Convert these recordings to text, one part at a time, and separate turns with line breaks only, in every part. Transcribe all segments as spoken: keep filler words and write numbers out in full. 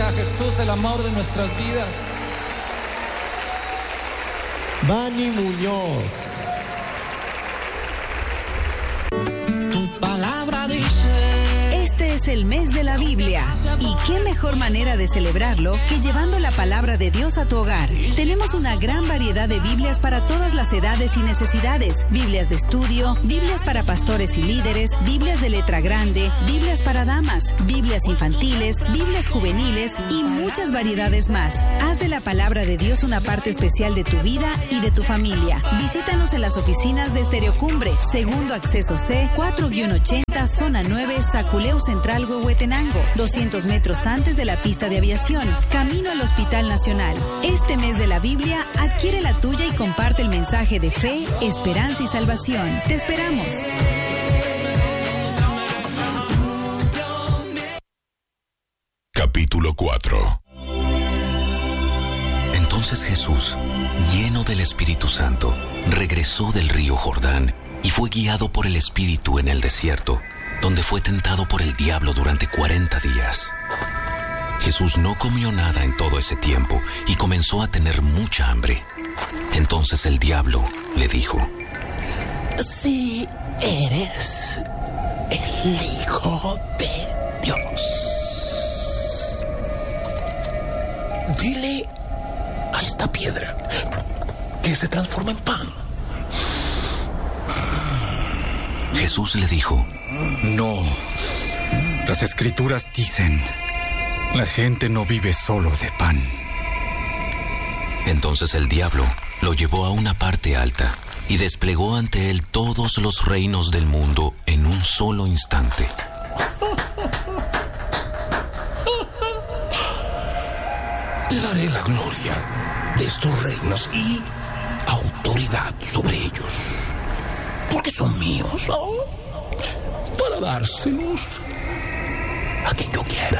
sea Jesús el amor de nuestras vidas.
Bani Muñoz.
Tu palabra dice.
Este es el mes de la Biblia, y qué mejor manera de celebrarlo que llevando la palabra de Dios a tu hogar. Tenemos una gran variedad de Biblias para todas las edades y necesidades. Biblias de estudio, Biblias para pastores y líderes, Biblias de letra grande, Biblias para damas, Biblias infantiles, Biblias juveniles y muchas variedades más. Haz de la palabra de Dios una parte especial de tu vida y de tu familia. Visítanos en las oficinas de Estereocumbre, Segundo Acceso C, cuatro ochenta, Zona nueve, Saculeu Central, Huehuetenango, doscientos metros antes de la pista de aviación, camino al Hospital Nacional. Este mes de la Biblia, adquiere la tuya y comparte el mensaje de fe, esperanza y salvación. Te esperamos.
Capítulo cuatro.
Entonces Jesús, lleno del Espíritu Santo, regresó del río Jordán y fue guiado por el Espíritu en el desierto, donde fue tentado por el diablo durante cuarenta días. Jesús no comió nada en todo ese tiempo y comenzó a tener mucha hambre. Entonces el diablo le dijo:
Si eres el Hijo de Dios, dile a esta piedra que se transforma en pan.
Jesús le dijo:
No, las Escrituras dicen, la gente no vive solo de pan.
Entonces el diablo lo llevó a una parte alta y desplegó ante él todos los reinos del mundo en un solo instante.
Te daré la gloria de estos reinos y autoridad sobre ellos, porque son míos, ¿no? Para dárselos a quien yo quiera.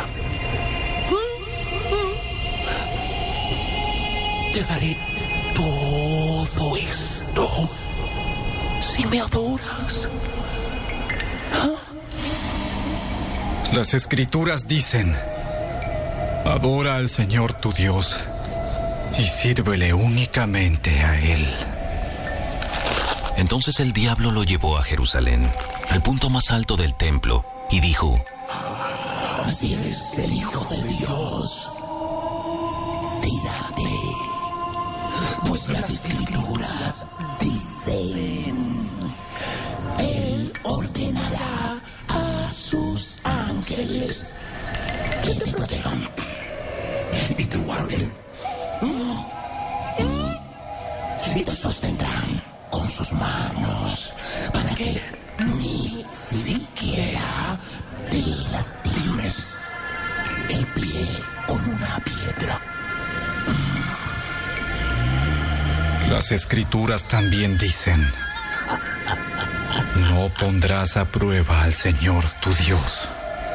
Te daré todo esto si me adoras. ¿Ah?
Las Escrituras dicen, adora al Señor tu Dios y sírvele únicamente a Él.
Entonces el diablo lo llevó a Jerusalén, al punto más alto del templo, y dijo:
ah, si eres el Hijo de Dios, tírate, pues las Escrituras dicen, Él ordenará a sus ángeles que te protejan y te guarden, y te sostendrán con sus manos, para que ni siquiera te lastimes el pie con una piedra.
Las Escrituras también dicen, no pondrás a prueba al Señor tu Dios.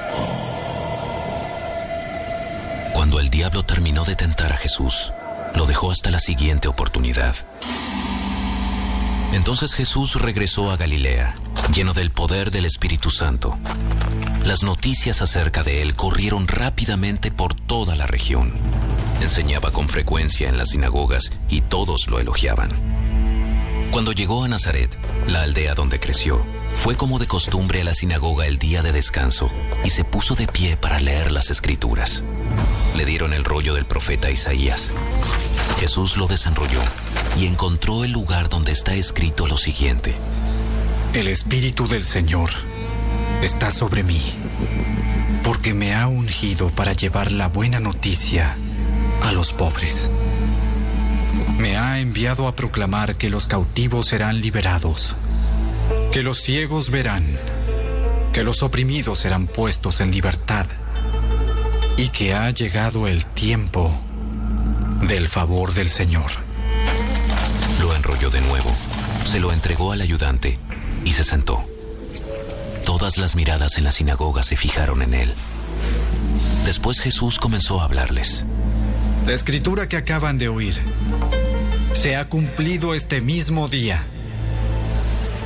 Cuando el diablo terminó de tentar a Jesús, lo dejó hasta la siguiente oportunidad. Entonces Jesús regresó a Galilea, lleno del poder del Espíritu Santo. Las noticias acerca de él corrieron rápidamente por toda la región. Enseñaba con frecuencia en las sinagogas y todos lo elogiaban. Cuando llegó a Nazaret, la aldea donde creció, fue como de costumbre a la sinagoga el día de descanso y se puso de pie para leer las Escrituras. Le dieron el rollo del profeta Isaías. Jesús lo desenrolló y encontró el lugar donde está escrito lo siguiente:
El Espíritu del Señor está sobre mí, porque me ha ungido para llevar la buena noticia a los pobres. Me ha enviado a proclamar que los cautivos serán liberados, que los ciegos verán, que los oprimidos serán puestos en libertad, y que ha llegado el tiempo del favor del Señor.
Lo enrolló de nuevo, se lo entregó al ayudante y se sentó. Todas las miradas en la sinagoga se fijaron en él. Después Jesús comenzó a hablarles.
La escritura que acaban de oír se ha cumplido este mismo día.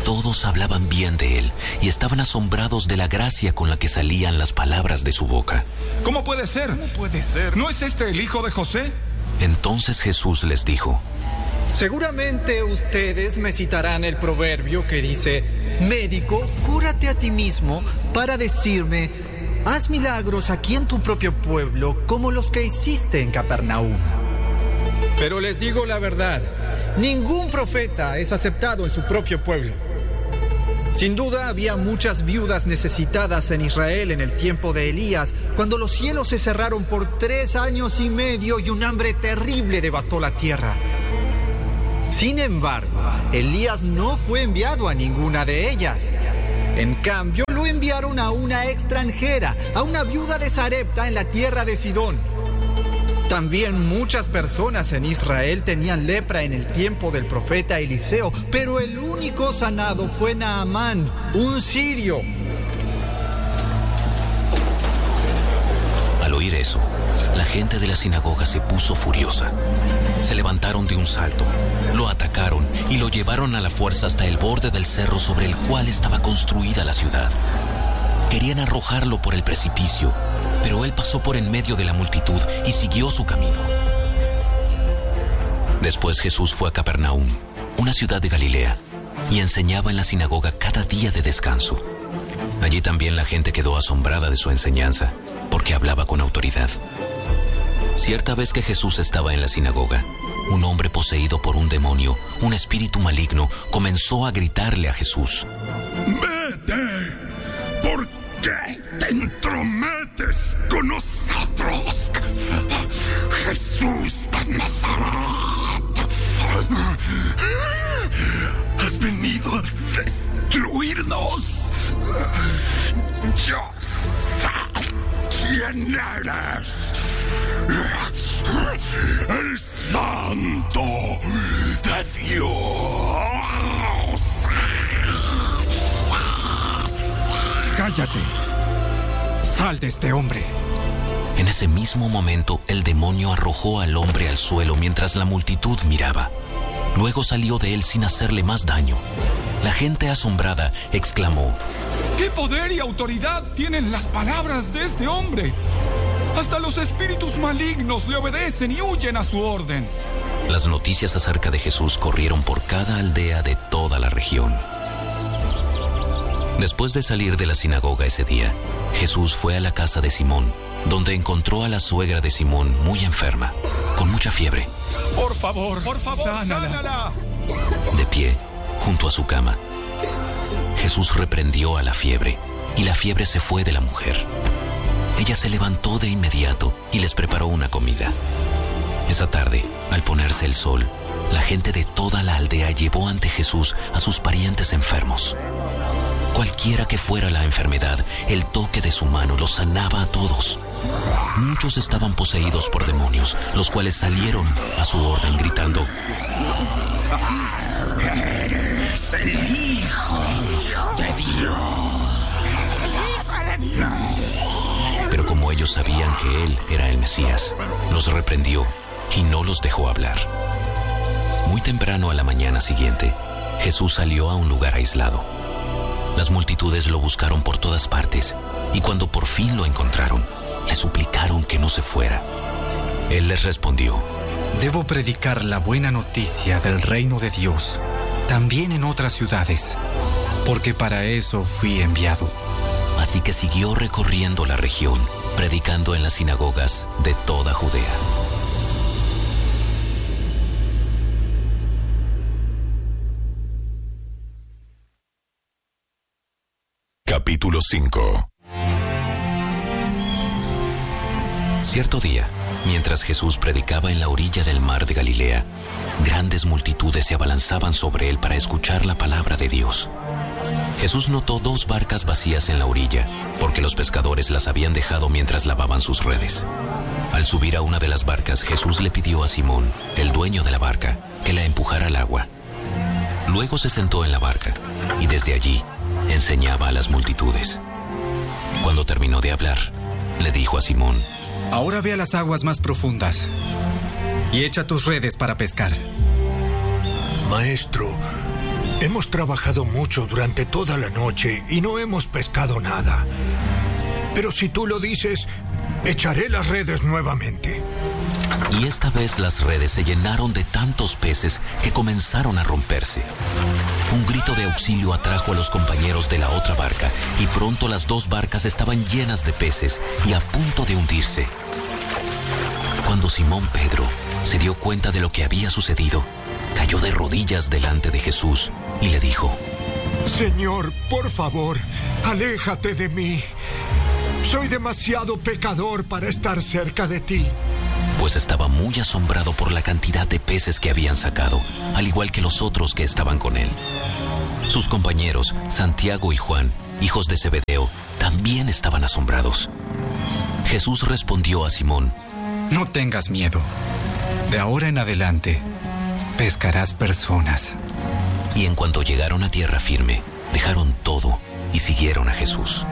todos hablaban bien de él y estaban asombrados de la gracia con la que salían las palabras de su boca.
¿Cómo puede ser? ¿Cómo puede ser? ¿No es este el hijo de José?
Entonces Jesús les dijo:
seguramente ustedes me citarán el proverbio que dice: médico, cúrate a ti mismo, para decirme: haz milagros aquí en tu propio pueblo como los que hiciste en Capernaum. Pero les digo la verdad, ningún profeta es aceptado en su propio pueblo. Sin duda había muchas viudas necesitadas en Israel en el tiempo de Elías, cuando los cielos se cerraron por tres años y medio y un hambre terrible devastó la tierra. Sin embargo, Elías no fue enviado a ninguna de ellas. En cambio, lo enviaron a una extranjera, a una viuda de Sarepta en la tierra de Sidón. También muchas personas en Israel tenían lepra en el tiempo del profeta Eliseo, pero el único sanado fue Naamán, un sirio.
Al oír eso, la gente de la sinagoga se puso furiosa. Se levantaron de un salto, lo atacaron y lo llevaron a la fuerza hasta el borde del cerro sobre el cual estaba construida la ciudad. Querían arrojarlo por el precipicio, pero él pasó por en medio de la multitud y siguió su camino. Después Jesús fue a Capernaum, una ciudad de Galilea, y enseñaba en la sinagoga cada día de descanso. Allí también la gente quedó asombrada de su enseñanza, porque hablaba con autoridad. Cierta vez que Jesús estaba en la sinagoga, un hombre poseído por un demonio, un espíritu maligno, comenzó a gritarle a Jesús:
¡Vete! ¿Por qué te entrometes con nosotros, Jesús de Nazaret? Has venido a destruirnos. Yo sé quién eres. El Santo de Dios.
¡Cállate! ¡Sal de este hombre!
En ese mismo momento, el demonio arrojó al hombre al suelo mientras la multitud miraba. Luego salió de él sin hacerle más daño. La gente asombrada exclamó:
¿qué poder y autoridad tienen las palabras de este hombre? Hasta los espíritus malignos le obedecen y huyen a su orden.
Las noticias acerca de Jesús corrieron por cada aldea de toda la región. Después de salir de la sinagoga ese día, Jesús fue a la casa de Simón, donde encontró a la suegra de Simón muy enferma, con mucha fiebre.
Por favor, por favor, sánala. sánala.
De pie, junto a su cama, Jesús reprendió a la fiebre, y la fiebre se fue de la mujer. Ella se levantó de inmediato y les preparó una comida. Esa tarde, al ponerse el sol, la gente de toda la aldea llevó ante Jesús a sus parientes enfermos. Cualquiera que fuera la enfermedad, el toque de su mano los sanaba a todos. Muchos estaban poseídos por demonios, los cuales salieron a su orden gritando:
¡Eres el Hijo de Dios!
Pero como ellos sabían que él era el Mesías, los reprendió y no los dejó hablar. Muy temprano a la mañana siguiente, Jesús salió a un lugar aislado. Las multitudes lo buscaron por todas partes, y cuando por fin lo encontraron, le suplicaron que no se fuera. Él les respondió:
debo predicar la buena noticia del reino de Dios, también en otras ciudades, porque para eso fui enviado.
Así que siguió recorriendo la región, predicando en las sinagogas de toda Judea.
Capítulo cinco.
Cierto día, mientras Jesús predicaba en la orilla del mar de Galilea, grandes multitudes se abalanzaban sobre él para escuchar la palabra de Dios. Jesús notó dos barcas vacías en la orilla, porque los pescadores las habían dejado mientras lavaban sus redes. Al subir a una de las barcas, Jesús le pidió a Simón, el dueño de la barca, que la empujara al agua. Luego se sentó en la barca, y desde allí enseñaba a las multitudes. Cuando terminó de hablar, le dijo a Simón:
ahora ve a las aguas más profundas y echa tus redes para pescar.
Maestro,
Hemos trabajado mucho durante toda la noche y no hemos pescado nada. Pero si tú lo dices, echaré las redes nuevamente.
Y esta vez las redes se llenaron de tantos peces que comenzaron a romperse. Un grito de auxilio atrajo a los compañeros de la otra barca y pronto las dos barcas estaban llenas de peces y a punto de hundirse. Cuando Simón Pedro se dio cuenta de lo que había sucedido, cayó de rodillas delante de Jesús y le dijo:
Señor, por favor, aléjate de mí. Soy demasiado pecador para estar cerca de ti.
Pues estaba muy asombrado por la cantidad de peces que habían sacado, al igual que los otros que estaban con él. Sus compañeros, Santiago y Juan, hijos de Zebedeo, también estaban asombrados. Jesús respondió a Simón:
No tengas miedo. De ahora en adelante, pescarás personas.
Y en cuanto llegaron a tierra firme, dejaron todo y siguieron a Jesús.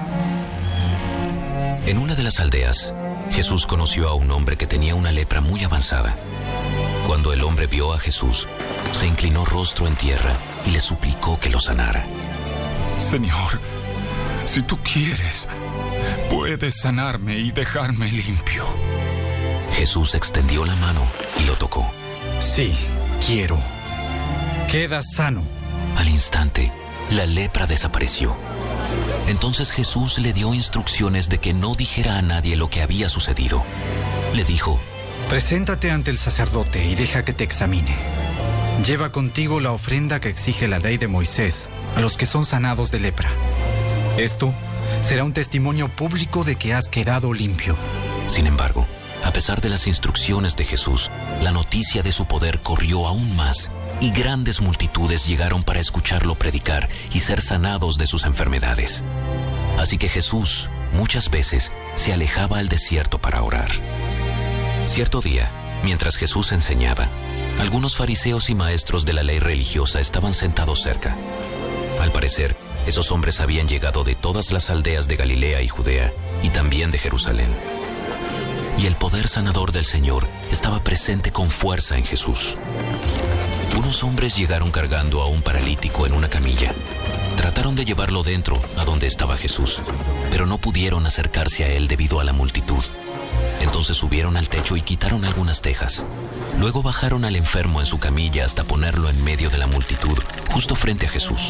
En una de las aldeas, Jesús conoció a un hombre que tenía una lepra muy avanzada. Cuando el hombre vio a Jesús, se inclinó rostro en tierra y le suplicó que lo sanara.
Señor, si tú quieres, puedes sanarme y dejarme limpio.
Jesús extendió la mano y lo tocó.
Sí, quiero. Queda sano.
Al instante, la lepra desapareció. Entonces Jesús le dio instrucciones de que no dijera a nadie lo que había sucedido. Le dijo:
Preséntate ante el sacerdote y deja que te examine. Lleva contigo la ofrenda que exige la ley de Moisés a los que son sanados de lepra. Esto será un testimonio público de que has quedado limpio.
Sin embargo, a pesar de las instrucciones de Jesús, la noticia de su poder corrió aún más y grandes multitudes llegaron para escucharlo predicar y ser sanados de sus enfermedades. Así que Jesús, muchas veces, se alejaba al desierto para orar. Cierto día, mientras Jesús enseñaba, algunos fariseos y maestros de la ley religiosa estaban sentados cerca. Al parecer, esos hombres habían llegado de todas las aldeas de Galilea y Judea, y también de Jerusalén. Y el poder sanador del Señor estaba presente con fuerza en Jesús. Unos hombres llegaron cargando a un paralítico en una camilla. Trataron de llevarlo dentro, a donde estaba Jesús, pero no pudieron acercarse a él debido a la multitud. Entonces subieron al techo y quitaron algunas tejas. Luego bajaron al enfermo en su camilla hasta ponerlo en medio de la multitud, justo frente a Jesús.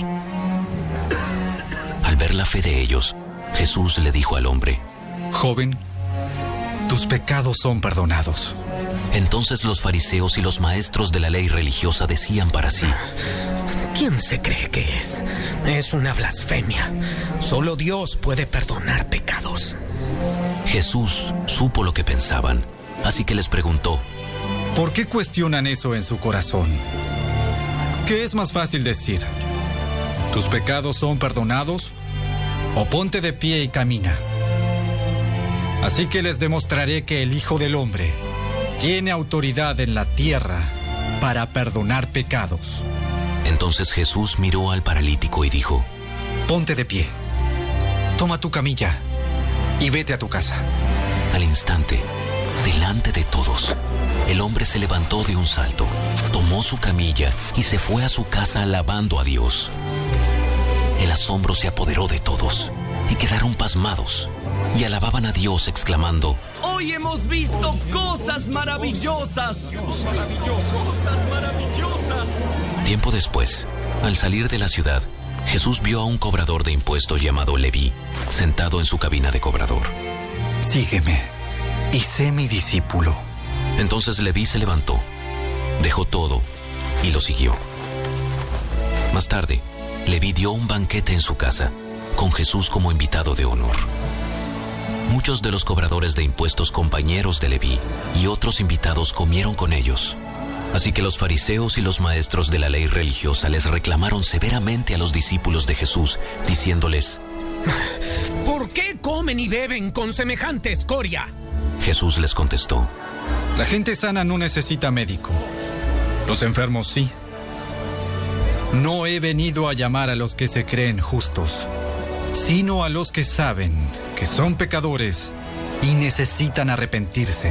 Al ver la fe de ellos, Jesús le dijo al hombre:
Joven, tus pecados son perdonados.
Entonces los fariseos y los maestros de la ley religiosa decían para sí:
¿Quién se cree que es? Es una blasfemia. Solo Dios puede perdonar pecados.
Jesús supo lo que pensaban, así que les preguntó:
¿Por qué cuestionan eso en su corazón? ¿Qué es más fácil decir? ¿Tus pecados son perdonados? ¿O ponte de pie y camina? Así que les demostraré que el Hijo del Hombre tiene autoridad en la tierra para perdonar pecados.
Entonces Jesús miró al paralítico y dijo:
Ponte de pie, toma tu camilla y vete a tu casa.
Al instante, delante de todos, el hombre se levantó de un salto, tomó su camilla y se fue a su casa alabando a Dios. El asombro se apoderó de todos y quedaron pasmados y alababan a Dios exclamando:
Hoy hemos visto cosas maravillosas. Cosas maravillosas.
Tiempo después, al salir de la ciudad, Jesús vio a un cobrador de impuestos llamado Leví, sentado en su cabina de cobrador.
Sígueme y sé mi discípulo.
Entonces Leví se levantó, dejó todo y lo siguió. Más tarde, Leví dio un banquete en su casa, con Jesús como invitado de honor. Muchos de los cobradores de impuestos compañeros de Leví y otros invitados comieron con ellos. Así que los fariseos y los maestros de la ley religiosa les reclamaron severamente a los discípulos de Jesús, diciéndoles:
¿Por qué comen y beben con semejante escoria?
Jesús les contestó:
La gente sana no necesita médico. Los enfermos sí. No he venido a llamar a los que se creen justos, sino a los que saben que son pecadores y necesitan arrepentirse.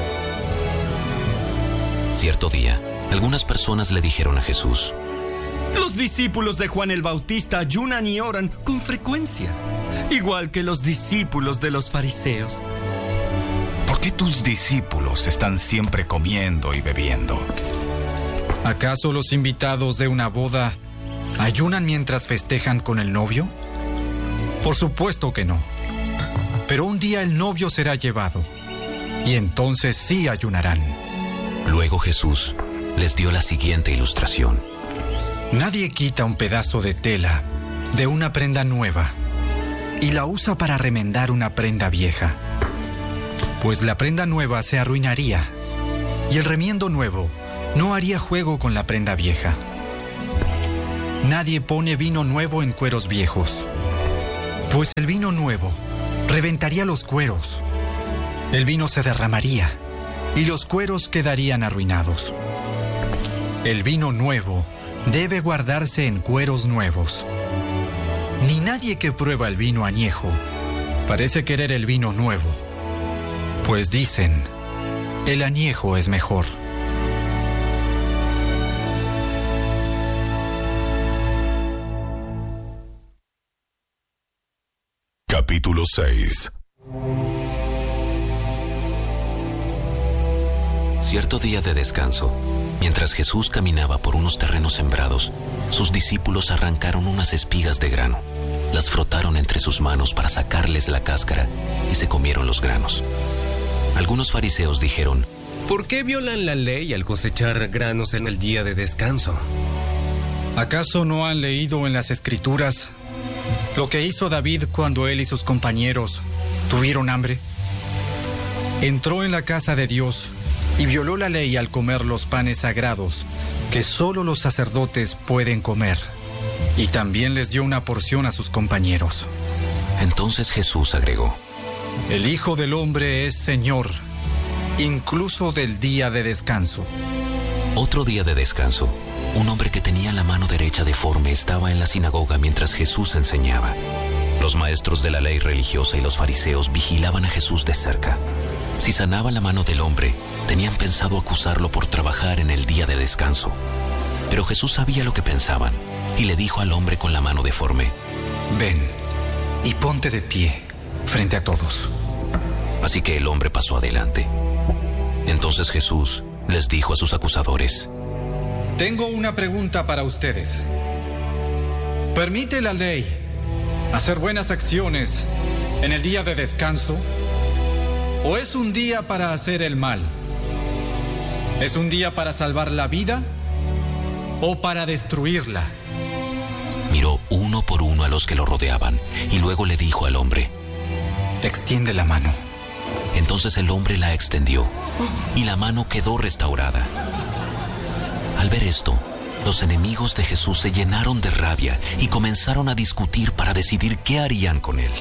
Cierto día, algunas personas le dijeron a Jesús:
Los discípulos de Juan el Bautista ayunan y oran con frecuencia, igual que los discípulos de los fariseos.
¿Por qué tus discípulos están siempre comiendo y bebiendo?
¿Acaso los invitados de una boda ayunan mientras festejan con el novio? Por supuesto que no. Pero un día el novio será llevado, y entonces sí ayunarán.
Luego Jesús les dio la siguiente ilustración.
Nadie quita un pedazo de tela de una prenda nueva y la usa para remendar una prenda vieja, pues la prenda nueva se arruinaría y el remiendo nuevo no haría juego con la prenda vieja. Nadie pone vino nuevo en cueros viejos, pues el vino nuevo reventaría los cueros. El vino se derramaría y los cueros quedarían arruinados. El vino nuevo debe guardarse en cueros nuevos. Ni nadie que prueba el vino añejo parece querer el vino nuevo, pues dicen, el añejo es mejor.
Capítulo seis.
Cierto día de descanso, mientras Jesús caminaba por unos terrenos sembrados, sus discípulos arrancaron unas espigas de grano, las frotaron entre sus manos para sacarles la cáscara y se comieron los granos. Algunos fariseos dijeron,
¿por qué violan la ley al cosechar granos en el día de descanso?
¿Acaso no han leído en las Escrituras lo que hizo David cuando él y sus compañeros tuvieron hambre? Entró en la casa de Dios y violó la ley al comer los panes sagrados que solo los sacerdotes pueden comer, y también les dio una porción a sus compañeros.
Entonces Jesús agregó,
el Hijo del Hombre es Señor, incluso del día de descanso.
Otro día de descanso, un hombre que tenía la mano derecha deforme estaba en la sinagoga mientras Jesús enseñaba. Los maestros de la ley religiosa y los fariseos vigilaban a Jesús de cerca. Si sanaba la mano del hombre, tenían pensado acusarlo por trabajar en el día de descanso. Pero Jesús sabía lo que pensaban y le dijo al hombre con la mano deforme,
ven y ponte de pie frente a todos.
Así que el hombre pasó adelante. Entonces Jesús les dijo a sus acusadores,
tengo una pregunta para ustedes. ¿Permite la ley hacer buenas acciones en el día de descanso? ¿O es un día para hacer el mal? ¿Es un día para salvar la vida o para destruirla?
Miró uno por uno a los que lo rodeaban y luego le dijo al hombre,
extiende la mano.
Entonces el hombre la extendió y la mano quedó restaurada. Al ver esto, los enemigos de Jesús se llenaron de rabia y comenzaron a discutir para decidir qué harían con él.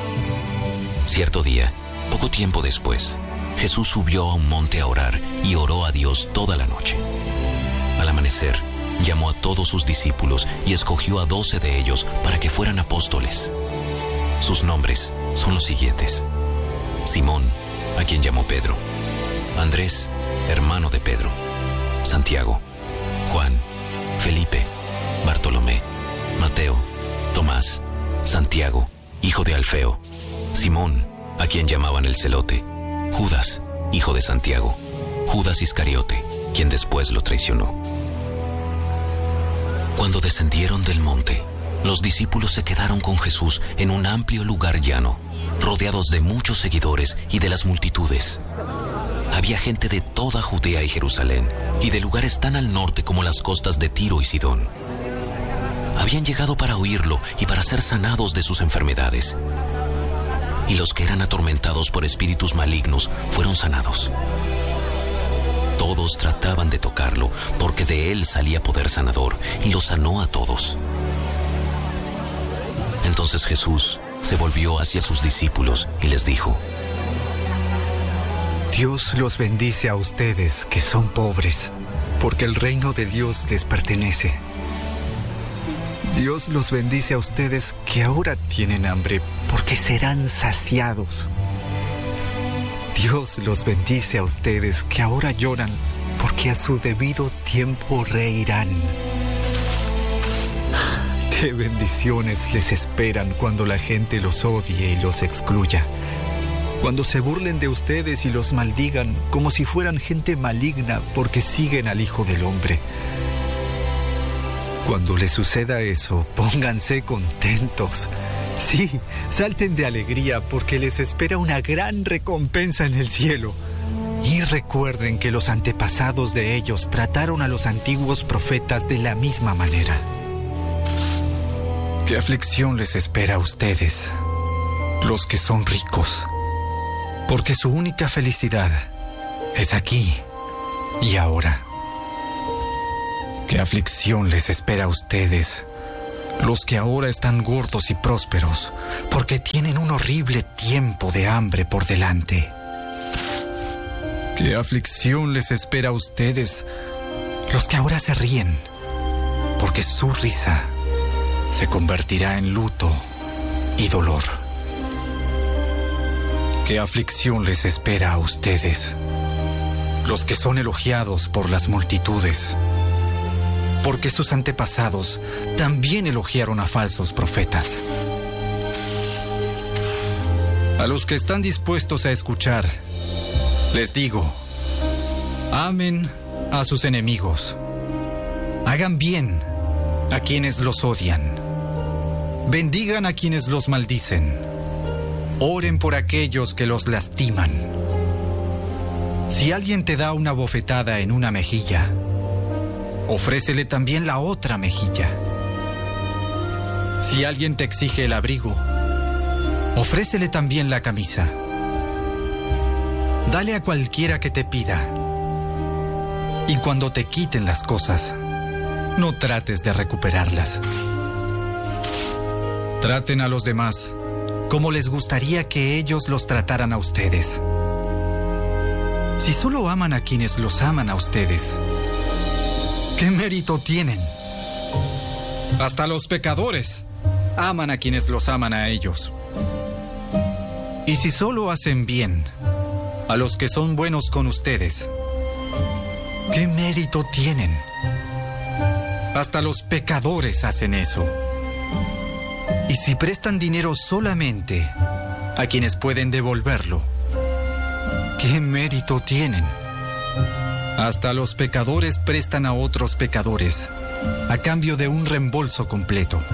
Cierto día, poco tiempo después, Jesús subió a un monte a orar y oró a Dios toda la noche. Al amanecer, llamó a todos sus discípulos y escogió a doce de ellos para que fueran apóstoles. Sus nombres son los siguientes: Simón, a quien llamó Pedro; Andrés, hermano de Pedro; Santiago; Juan; Felipe; Bartolomé; Mateo; Tomás; Santiago, hijo de Alfeo; Simón, a quien llamaban el Celote; Judas, hijo de Santiago; Judas Iscariote, quien después lo traicionó. Cuando descendieron del monte, los discípulos se quedaron con Jesús en un amplio lugar llano, rodeados de muchos seguidores y de las multitudes. Había gente de toda Judea y Jerusalén, y de lugares tan al norte como las costas de Tiro y Sidón. Habían llegado para oírlo y para ser sanados de sus enfermedades. Y los que eran atormentados por espíritus malignos fueron sanados. Todos trataban de tocarlo, porque de él salía poder sanador, y lo sanó a todos. Entonces Jesús se volvió hacia sus discípulos y les dijo:
Dios los bendice a ustedes que son pobres, porque el reino de Dios les pertenece. Dios los bendice a ustedes que ahora tienen hambre, porque serán saciados. Dios los bendice a ustedes que ahora lloran, porque a su debido tiempo reirán. Qué bendiciones les esperan cuando la gente los odie y los excluya. Cuando se burlen de ustedes y los maldigan como si fueran gente maligna porque siguen al Hijo del Hombre. Cuando les suceda eso, pónganse contentos. Sí, salten de alegría porque les espera una gran recompensa en el cielo. Y recuerden que los antepasados de ellos trataron a los antiguos profetas de la misma manera. ¿Qué aflicción les espera a ustedes, los que son ricos? Porque su única felicidad es aquí y ahora. ¿Qué aflicción les espera a ustedes, los que ahora están gordos y prósperos, porque tienen un horrible tiempo de hambre por delante? ¿Qué aflicción les espera a ustedes, los que ahora se ríen, porque su risa se convertirá en luto y dolor? ¿Qué aflicción les espera a ustedes, los que son elogiados por las multitudes, porque sus antepasados también elogiaron a falsos profetas? A los que están dispuestos a escuchar, les digo, amen a sus enemigos, hagan bien a quienes los odian, bendigan a quienes los maldicen, oren por aquellos que los lastiman. Si alguien te da una bofetada en una mejilla, ofrécele también la otra mejilla. Si alguien te exige el abrigo, ofrécele también la camisa. Dale a cualquiera que te pida. Y cuando te quiten las cosas, no trates de recuperarlas. Traten a los demás como les gustaría que ellos los trataran a ustedes. Si solo aman a quienes los aman a ustedes, ¿qué mérito tienen? Hasta los pecadores aman a quienes los aman a ellos. Y si solo hacen bien a los que son buenos con ustedes, ¿qué mérito tienen? Hasta los pecadores hacen eso. Y si prestan dinero solamente a quienes pueden devolverlo, ¿qué mérito tienen? Hasta los pecadores prestan a otros pecadores a cambio de un reembolso completo.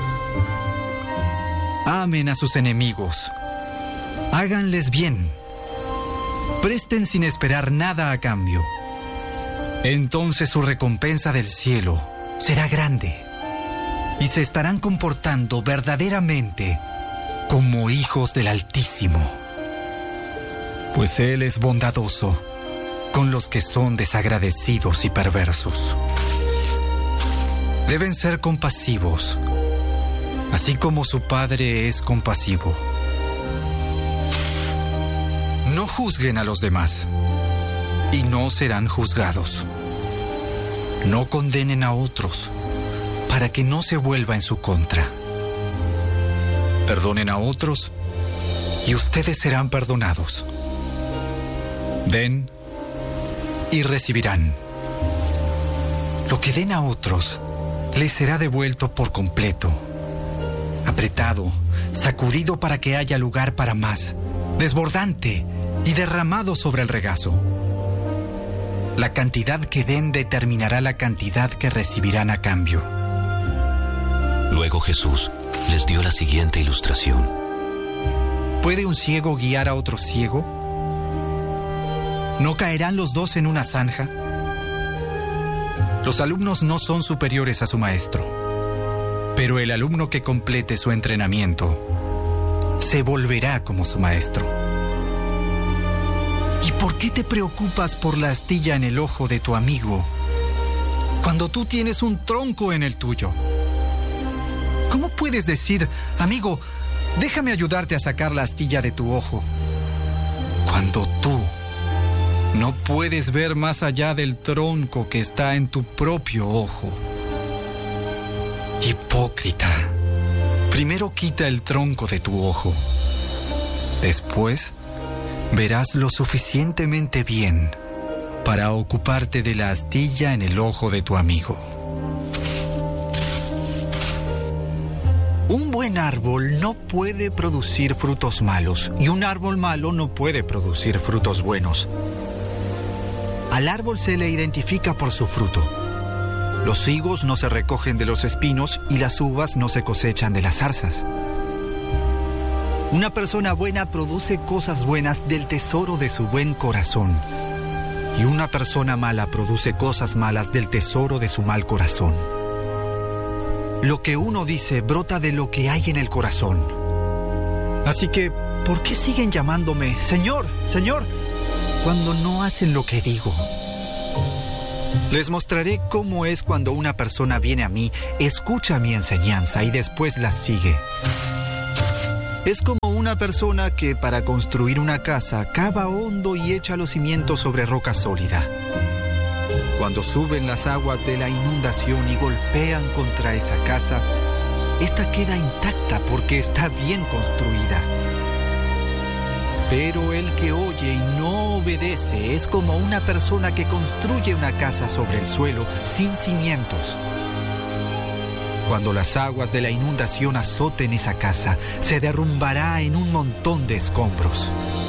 Amen a sus enemigos, háganles bien, presten sin esperar nada a cambio. Entonces su recompensa del cielo será grande y se estarán comportando verdaderamente como hijos del Altísimo, pues Él es bondadoso con los que son desagradecidos y perversos. Deben ser compasivos, así como su Padre es compasivo. No juzguen a los demás y no serán juzgados. No condenen a otros para que no se vuelva en su contra. Perdonen a otros y ustedes serán perdonados. Den y recibirán. Lo que den a otros les será devuelto por completo, apretado, sacudido para que haya lugar para más, desbordante y derramado sobre el regazo. La cantidad que den determinará la cantidad que recibirán a cambio.
Luego Jesús les dio la siguiente ilustración.
¿Puede un ciego guiar a otro ciego? ¿No caerán los dos en una zanja? Los alumnos no son superiores a su maestro, pero el alumno que complete su entrenamiento se volverá como su maestro. ¿Y por qué te preocupas por la astilla en el ojo de tu amigo cuando tú tienes un tronco en el tuyo? ¿Cómo puedes decir, amigo, déjame ayudarte a sacar la astilla de tu ojo, cuando tú no puedes ver más allá del tronco que está en tu propio ojo? Hipócrita, primero quita el tronco de tu ojo. Después verás lo suficientemente bien para ocuparte de la astilla en el ojo de tu amigo. Un buen árbol no puede producir frutos malos y un árbol malo no puede producir frutos buenos. Al árbol se le identifica por su fruto. Los higos no se recogen de los espinos y las uvas no se cosechan de las zarzas. Una persona buena produce cosas buenas del tesoro de su buen corazón. Y una persona mala produce cosas malas del tesoro de su mal corazón. Lo que uno dice brota de lo que hay en el corazón. Así que, ¿por qué siguen llamándome Señor, Señor, cuando no hacen lo que digo? Les mostraré cómo es cuando una persona viene a mí, escucha mi enseñanza y después la sigue. Es como una persona que para construir una casa cava hondo y echa los cimientos sobre roca sólida. Cuando suben las aguas de la inundación y golpean contra esa casa, esta queda intacta porque está bien construida. Pero el que oye y no obedece es como una persona que construye una casa sobre el suelo sin cimientos. Cuando las aguas de la inundación azoten esa casa, se derrumbará en un montón de escombros.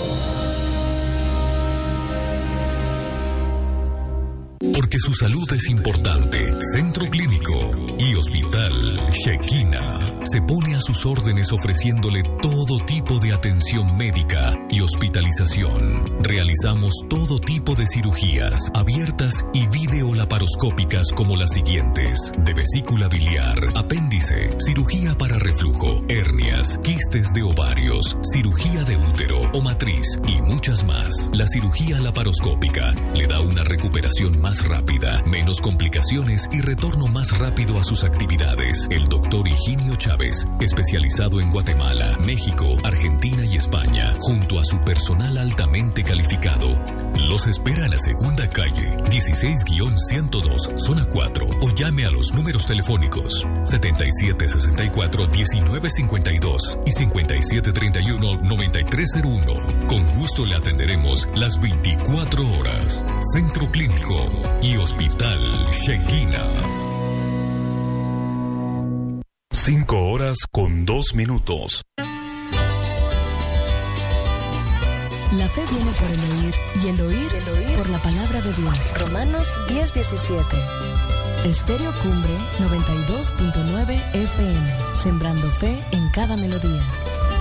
Porque su salud es importante, Centro Clínico y Hospital Shekinah se pone a sus órdenes ofreciéndole todo tipo de atención médica y hospitalización. Realizamos todo tipo de cirugías abiertas y videolaparoscópicas como las siguientes: de vesícula biliar, apéndice, cirugía para reflujo, hernias, quistes de ovarios, cirugía de útero o matriz y muchas más. La cirugía laparoscópica le da una recuperación más rápida, menos complicaciones y retorno más rápido a sus actividades. El doctor Higinio Chávez, especializado en Guatemala, México, Argentina y España, junto a su personal altamente calificado, los espera en la segunda calle, dieciséis ciento dos, zona cuatro, o llame a los números telefónicos setenta y siete sesenta y cuatro, diecinueve cincuenta y dos y cincuenta y siete treinta y uno, noventa y tres cero uno. Con gusto le atenderemos las veinticuatro horas. Centro Clínico y Hospital Shekinah. Cinco horas con dos minutos.
La fe viene por el oír, y el oír, el oír por la palabra de Dios. Romanos diez diecisiete. Estéreo Cumbre noventa y dos punto nueve F M. Sembrando fe en cada melodía.